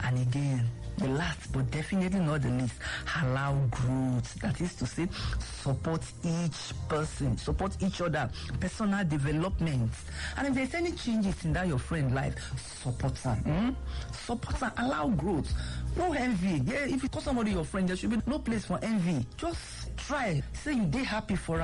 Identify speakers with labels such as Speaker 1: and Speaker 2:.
Speaker 1: And again, the last but definitely not the least, allow growth. That is to say, support each person, support each other, personal development. And if there's any changes in that your friend life, support her. Support her, allow growth. No envy. Yeah, if you call somebody your friend, there should be no place for envy. Just try. Say you dey happy for her.